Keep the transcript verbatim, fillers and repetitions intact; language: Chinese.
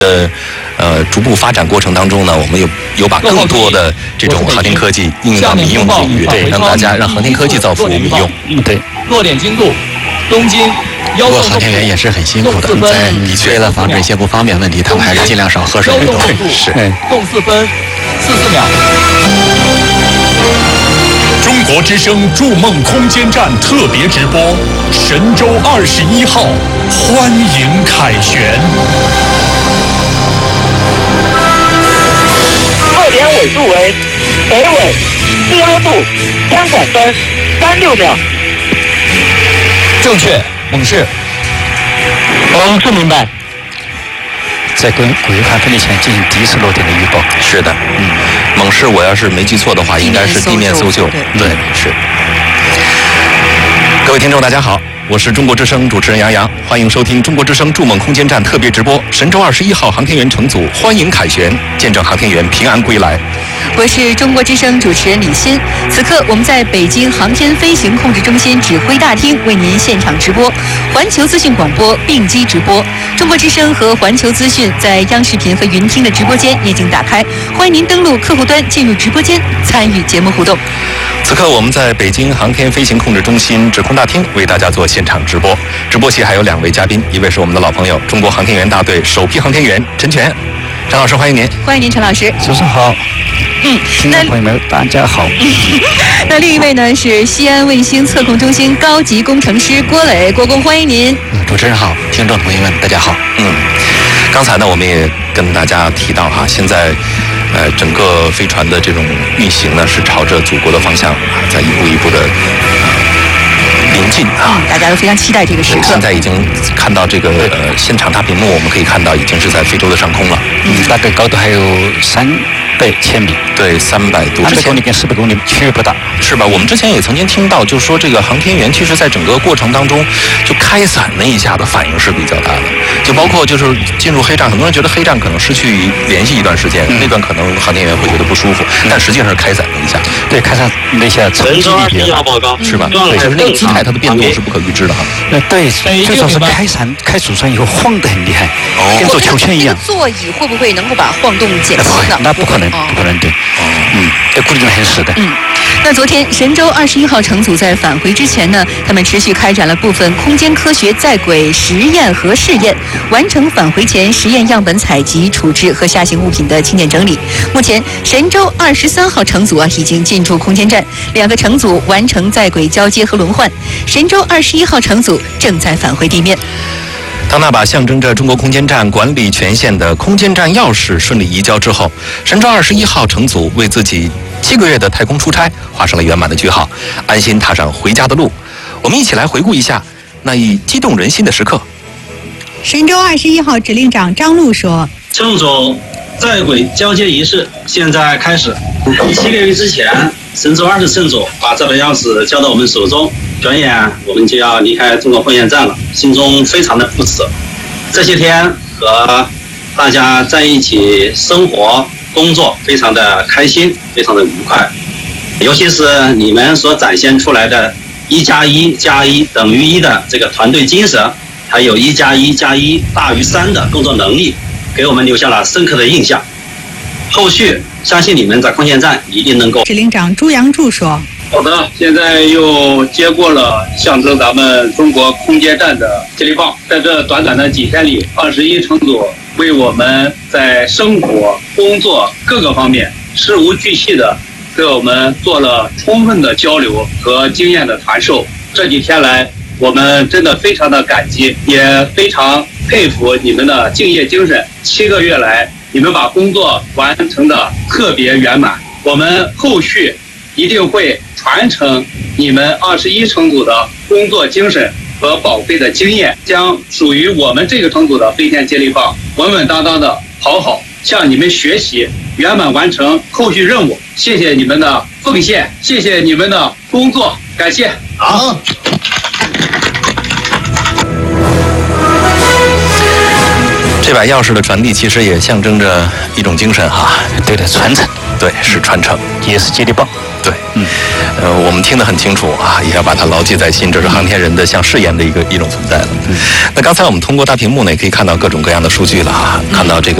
呃，呃，逐步发展过程当中呢，我们有有把更多的这种航天科技应用到民用领域，对，让大家让航天科技造福民用。 嗯，对。 落点精度，东经。 不过航天员也是很辛苦的，在为了防止一些不方便问题，他们还是尽量少喝水。 是。 动四分四四秒。 中国之声筑梦空间站特别直播，神舟二十一号欢迎凯旋。 落点纬度为北纬四二度，三管分三六秒。 正确，猛士。 蒙氏明白。 在跟轨道分离前进行第一次落点的预报。 是的，嗯，猛士，我要是没记错的话，应该是地面搜救。对，是。各位听众，大家好，我是中国之声主持人杨洋，欢迎收听中国之声筑梦空间站特别直播。神舟二十一号航天员乘组欢迎凯旋，见证航天员平安归来。 我是中国之声主持人李欣，此刻我们在北京航天飞行控制中心指挥大厅为您现场直播，环球资讯广播并机直播。中国之声和环球资讯在央视频和云听的直播间已经打开，欢迎您登录客户端进入直播间参与节目互动。 此刻我们在北京航天飞行控制中心指控大厅为大家做现场直播，直播席还有两位嘉宾，一位是我们的老朋友，中国航天员大队首批航天员陈全，陈老师欢迎您。 欢迎您，陈老师。 主持人好。 嗯， 听众朋友们大家好。 那另一位呢是西安卫星测控中心高级工程师郭磊，郭工欢迎您。 嗯，主持人好，听众朋友们大家好。 嗯，刚才呢我们也跟大家提到哈，现在呃整个飞船的这种运行呢是朝着祖国的方向在一步一步的临近啊、 嗯，大家都非常期待这个时刻。 现在已经看到这个呃现场大屏幕，我们可以看到已经是在非洲的上空了。 嗯，大概高度还有三百千米， 对，三百多。 三百公里跟四百公里区别不大， 是吧？我们之前也曾经听到，就是说这个航天员其实在整个过程当中，就开伞那一下的反应是比较大的，就包括就是进入黑站，很多人觉得黑站可能失去联系一段时间，嗯、那段可能航天员会觉得不舒服，嗯、但实际上是开伞那一下。 对，开伞那一下冲击力比较大， 是吧？对，就是那个姿态它的变动是不可预知的哈。 那对，最主要是开伞开主船以后晃得很厉害，哦、跟坐秋千一样。 座椅会不会能够把晃动减轻呢？ 那不可能，不可能对。嗯，这估计很死的。 嗯，那昨天神舟二十一号乘组在返回之前呢，他们持续开展了部分空间科学在轨实验和试验，完成返回前实验样本采集、处置和下行物品的清点整理。目前，神舟二十三号乘组啊已经进驻空间站，两个乘组完成在轨交接和轮换，神舟二十一号乘组正在返回地面。 当那把象征着中国空间站管理权限的空间站钥匙顺利移交之后，神舟二十一号乘组为自己七个月的太空出差画上了圆满的句号，安心踏上回家的路。我们一起来回顾一下那一激动人心的时刻。 神舟二十一号指令长张璐说：“ 乘组在轨交接仪式现在开始。七个月之前，神舟二十乘组把这把钥匙交到我们手中。”转眼我们就要离开中国空间站了，心中非常的不舍。这些天和大家在一起生活、工作，非常的开心，非常的愉快。尤其是你们所展现出来的“一加一加一等于一”的这个团队精神，还有“一加一加一大于三”的工作能力，给我们留下了深刻的印象。后续相信你们在空间站一定能够。 指令长朱杨柱说。 好的，现在又接过了象征咱们中国空间站的接力棒。在这短短的几天里，二十一乘组为我们在生活、工作各个方面事无巨细的给我们做了充分的交流和经验的传授。这几天来，我们真的非常的感激，也非常佩服你们的敬业精神。七个月来，你们把工作完成的特别圆满。我们后续一定会传承你们二十一乘组的工作精神和宝贵的经验，将属于我们这个乘组的飞天接力棒稳稳当当的好好向你们学习，圆满完成后续任务。谢谢你们的奉献，谢谢你们的工作，感谢。 好。这把钥匙的传递其实也象征着一种精神哈， 对的，传承， 对，是传承， 也是接力棒。 对。 嗯，呃，我们听得很清楚啊，也要把它牢记在心，这是航天人的像誓言的一个一种存在了。嗯，那刚才我们通过大屏幕呢，也可以看到各种各样的数据了啊，看到这个。